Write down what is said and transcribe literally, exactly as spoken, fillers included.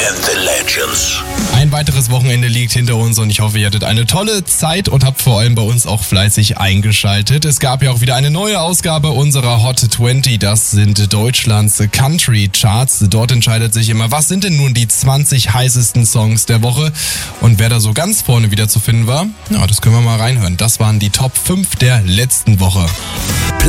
and the Legends. Ein weiteres Wochenende liegt hinter uns und ich hoffe, ihr hattet eine tolle Zeit und habt vor allem bei uns auch fleißig eingeschaltet. Es gab ja auch wieder eine neue Ausgabe unserer Hot zwanzig. Das sind Deutschlands Country Charts. Dort entscheidet sich immer, was sind denn nun die zwanzig heißesten Songs der Woche und wer da so ganz vorne wieder zu finden war. Ja, das können wir mal reinhören. Das waren die Top fünf der letzten Woche.